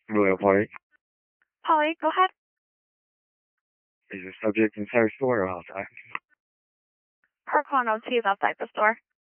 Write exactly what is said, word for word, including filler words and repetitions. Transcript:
Royal Party. Polly, go ahead. Is the subject inside the store or outside? Park one oh two is outside the store.